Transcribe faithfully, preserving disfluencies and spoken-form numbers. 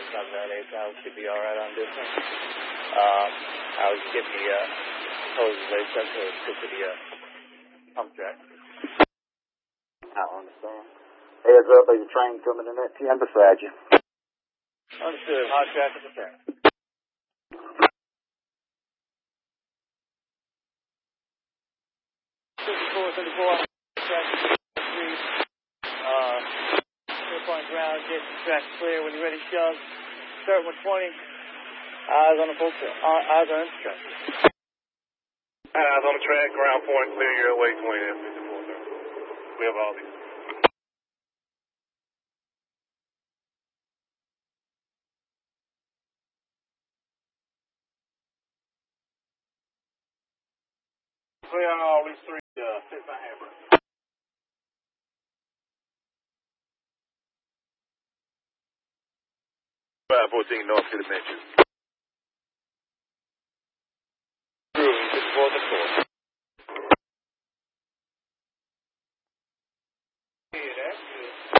seven nine eight, I should be alright on distance. Um, I was getting the, uh, hose laced up to the to the, uh, pump track. I understand. Heads up, there's a train coming in at ten beside you. Understood. Hot traffic at ten. fifty-four, thirty-four, traffic, three, uh, clear point ground, get the track clear. When you're ready, shove. Start with twenty. Eyes on the full track. Uh, eyes on the track. Eyes on the track, ground point, clear your way twenty, F fifty-four, sir. We have all these. Clear on all these three, uh, sit by hammer. five fourteen north to the mention. Grooving, fifty-four, thirty-four. Yeah, that's good.